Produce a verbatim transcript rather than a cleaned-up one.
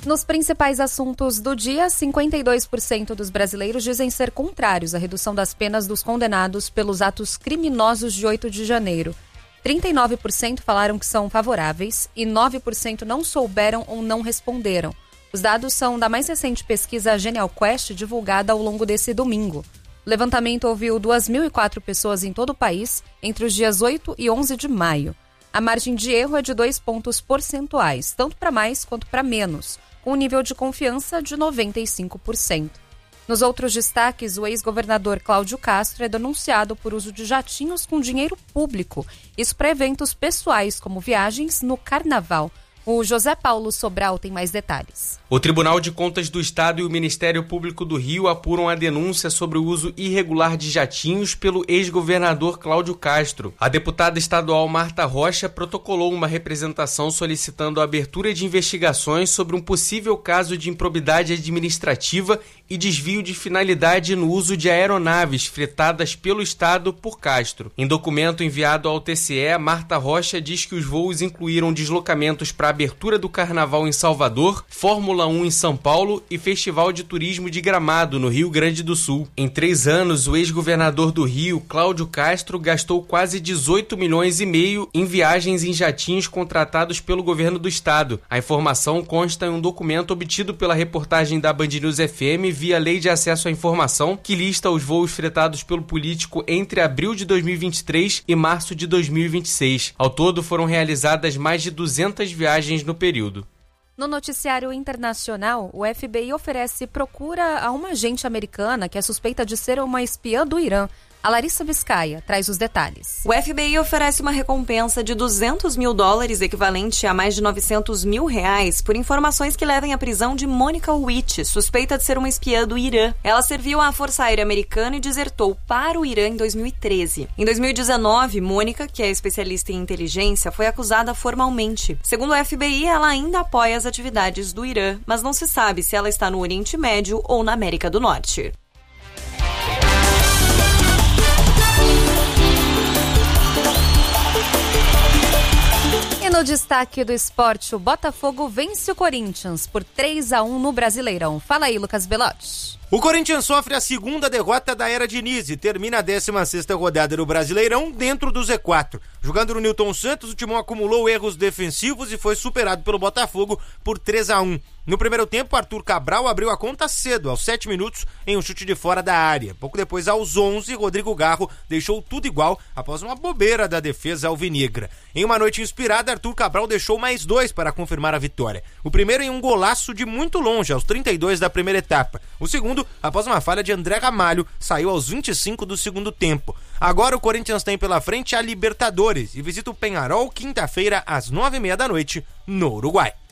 Nos principais assuntos do dia, cinquenta e dois por cento dos brasileiros dizem ser contrários à redução das penas dos condenados pelos atos criminosos de oito de janeiro. trinta e nove por cento falaram que são favoráveis e nove por cento não souberam ou não responderam. Os dados são da mais recente pesquisa Genial Quest, divulgada ao longo desse domingo. O levantamento ouviu duas mil e quatro pessoas em todo o país entre os dias oito e onze de maio. A margem de erro é de dois pontos percentuais, tanto para mais quanto para menos, com um nível de confiança de noventa e cinco por cento. Nos outros destaques, o ex-governador Cláudio Castro é denunciado por uso de jatinhos com dinheiro público, isso para eventos pessoais como viagens no Carnaval. O José Paulo Sobral tem mais detalhes. O Tribunal de Contas do Estado e o Ministério Público do Rio apuram a denúncia sobre o uso irregular de jatinhos pelo ex-governador Cláudio Castro. A deputada estadual Marta Rocha protocolou uma representação solicitando a abertura de investigações sobre um possível caso de improbidade administrativa e desvio de finalidade no uso de aeronaves fretadas pelo Estado por Castro. Em documento enviado ao T C E, Marta Rocha diz que os voos incluíram deslocamentos para a abertura do Carnaval em Salvador, Fórmula um em São Paulo e Festival de Turismo de Gramado, no Rio Grande do Sul. Em três anos, o ex-governador do Rio, Cláudio Castro, gastou quase dezoito milhões e meio em viagens em jatinhos contratados pelo governo do estado. A informação consta em um documento obtido pela reportagem da Band News F M via Lei de Acesso à Informação, que lista os voos fretados pelo político entre abril de dois mil e vinte e três e março de dois mil e vinte e seis. Ao todo, foram realizadas mais de duzentas viagens no período. No noticiário internacional, o F B I oferece procura a uma agente americana que é suspeita de ser uma espiã do Irã. A Larissa Biscaia traz os detalhes. O F B I oferece uma recompensa de duzentos mil dólares, equivalente a mais de novecentos mil reais, por informações que levem à prisão de Monica Witt, suspeita de ser uma espiã do Irã. Ela serviu à Força Aérea Americana e desertou para o Irã em dois mil e treze. Em dois mil e dezenove, Mônica, que é especialista em inteligência, foi acusada formalmente. Segundo o F B I, ela ainda apoia as atividades do Irã, mas não se sabe se ela está no Oriente Médio ou na América do Norte. No destaque do esporte, o Botafogo vence o Corinthians por três a um no Brasileirão. Fala aí, Lucas Belotti. O Corinthians sofre a segunda derrota da era Diniz e termina a décima sexta rodada do Brasileirão dentro do Z quatro. Jogando no Newton Santos, o Timão acumulou erros defensivos e foi superado pelo Botafogo por três a um. No primeiro tempo, Arthur Cabral abriu a conta cedo, aos sete minutos, em um chute de fora da área. Pouco depois, aos onze, Rodrigo Garro deixou tudo igual após uma bobeira da defesa alvinegra. Em uma noite inspirada, Arthur Cabral deixou mais dois para confirmar a vitória. O primeiro em um golaço de muito longe, aos trinta e dois da primeira etapa. O segundo, após uma falha de André Ramalho, saiu aos vinte e cinco do segundo tempo. Agora o Corinthians tem pela frente a Libertadores e visita o Peñarol quinta-feira às nove e meia da noite no Uruguai.